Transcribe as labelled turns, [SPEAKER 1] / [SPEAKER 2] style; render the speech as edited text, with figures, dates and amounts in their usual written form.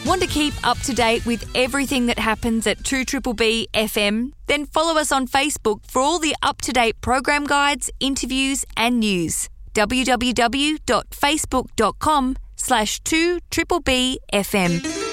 [SPEAKER 1] Want to keep up to date with everything that happens at 2BBB FM? Then follow us on Facebook for all the up-to-date program guides, interviews and news. www.facebook.com/2BBB FM.